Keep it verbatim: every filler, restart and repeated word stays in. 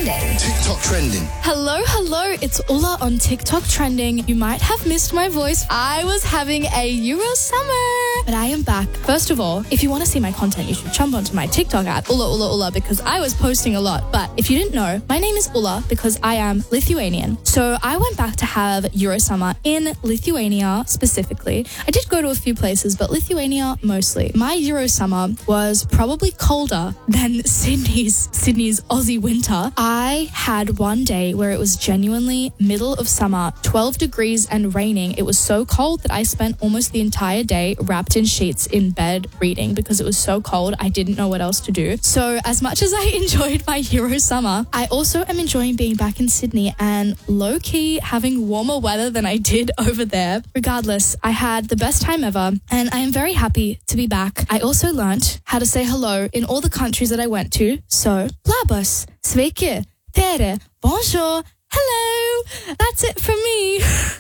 Trending. TikTok Trending. Hello, hello, it's Ulla on TikTok Trending. You might have missed my voice. I was having a Euro summer, but I am back. First of all, if you want to see my content, you should jump onto my TikTok at Ulla Ulla Ulla because I was posting a lot. But if you didn't know, my name is Ulla because I am Lithuanian. So I went back to have Euro summer in Lithuania specifically. I did go to a few places, but Lithuania mostly. My Euro summer was probably colder than Sydney's Sydney's Aussie winter. I had one day where it was genuinely middle of summer, twelve degrees and raining. It was so cold that I spent almost the entire day wrapped in sheets in bed reading because it was so cold. I didn't know what else to do. So as much as I enjoyed my Euro summer, I also am enjoying being back in Sydney and low-key having warmer weather than I did over there. Regardless, I had the best time ever and I am very happy to be back. I also learnt how to say hello in all the countries that I went to. So, labas, sveiki, tere, bonjour, hello. That's it from me.